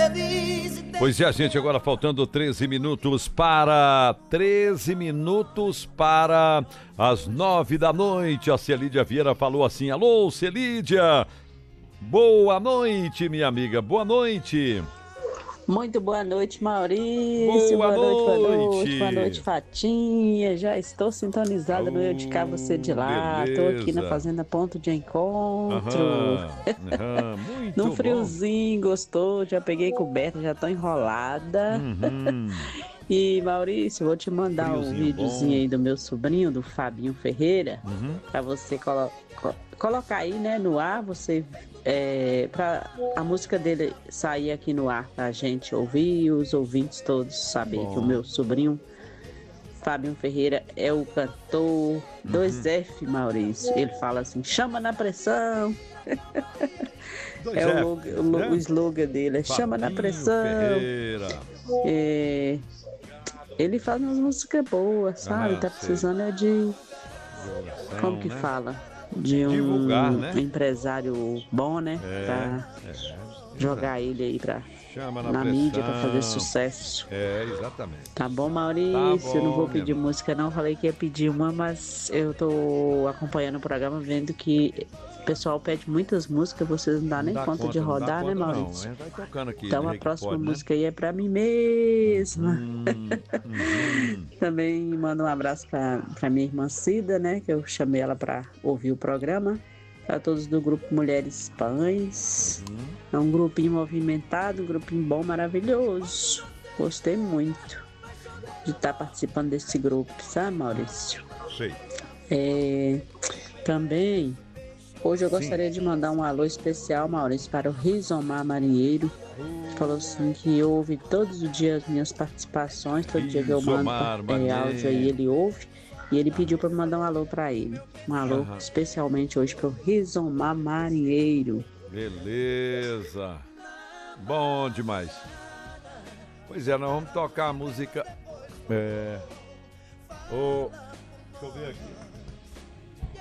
Pois é, gente, agora faltando 13 minutos para as 9 da noite. A Celídia Vieira falou assim: alô, Celídia, boa noite, minha amiga, boa noite. Muito boa noite, Maurício. Boa noite, Fatinha. Já estou sintonizada no Eu de Cá, Você de Lá. Estou aqui na Fazenda Ponto de Encontro. Muito Num bom. friozinho gostoso. Já peguei coberta, já estou enrolada. E, Maurício, vou te mandar um videozinho aí do meu sobrinho, do Fabinho Ferreira, para você colocar aí, né, no ar, para a música dele sair aqui no ar, pra gente ouvir e os ouvintes todos saber que o meu sobrinho Fabinho Ferreira é o cantor 2F, Maurício. Ele fala assim: chama na pressão. O slogan dele é chama na pressão. Ele faz umas músicas boas, sabe? Tá precisando de... Como que fala? De um divulgar, né? Empresário bom, né? Pra jogar ele aí na mídia pra fazer sucesso. Exatamente. Tá bom, Maurício? Tá bom, eu não vou pedir música não, falei que ia pedir uma, mas eu tô acompanhando o programa, vendo que o pessoal pede muitas músicas, vocês não dão nem conta de rodar, né, Maurício? Vai tocando aqui, então a próxima música aí é pra mim mesma. Também mando um abraço pra minha irmã Cida, né, que eu chamei ela pra ouvir o programa. Para todos do grupo Mulheres Pães. É um grupinho movimentado, um grupinho bom, maravilhoso. Gostei muito de estar participando desse grupo, sabe, Maurício? Sei. Também, hoje eu gostaria de mandar um alô especial, Maurício, para o Rizomar Marinheiro. Falou assim que ouve todos os dias as minhas participações, todo dia que eu mando áudio aí ele ouve. E ele pediu para mandar um alô para ele. Um alô especialmente hoje para o Rizomar Marinheiro. Beleza. Bom demais. Pois é, nós vamos tocar a música... Deixa eu ver aqui.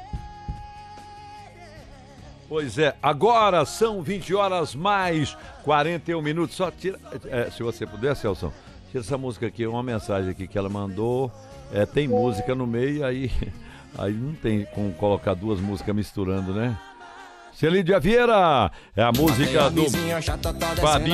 Pois é, agora são 20 horas mais 41 minutos. Só tira... se você puder, Celso, tira essa música aqui, uma mensagem aqui que ela mandou... tem música no meio, aí não tem como colocar duas músicas misturando, né? Celídia Vieira, é a música do Fabinho